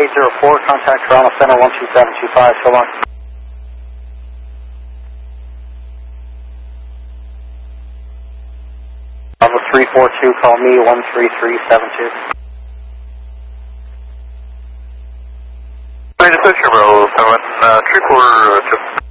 804, contact Toronto Center 12725, so long. Bravo 342, call me 13372. Hey, this is Bravo 7, 3-4,